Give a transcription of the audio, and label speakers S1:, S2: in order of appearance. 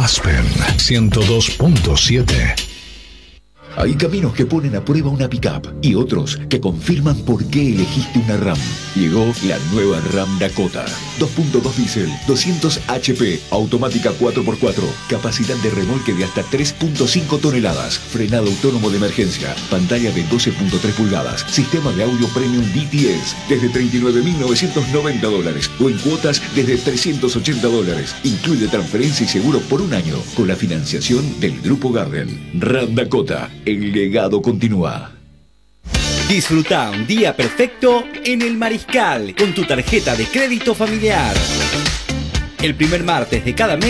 S1: Aspen 102.7.
S2: Hay caminos que ponen a prueba una pick-up y otros que confirman por qué elegiste una RAM. Llegó la nueva RAM Dakota. 2.2 diésel, 200 HP, automática 4x4, capacidad de remolque de hasta 3.5 toneladas, frenado autónomo de emergencia, pantalla de 12.3 pulgadas, sistema de audio premium DTS, desde $39.990 o en cuotas desde $380. Incluye transferencia y seguro por un año con la financiación del Grupo Garden. RAM Dakota. El legado continúa.
S3: Disfruta un día perfecto en El Mariscal con tu tarjeta de crédito familiar. El primer martes de cada mes